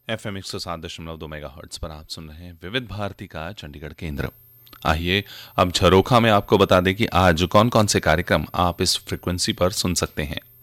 FM 107.2 megahertz पर आप सुन रहे हैं विविध भारती का चंडीगढ़ केंद्र। आइए अब झरोखा में आपको बता दें कि आज कौन कौन से कार्यक्रम आप इस फ्रिक्वेंसी पर सुन सकते हैं।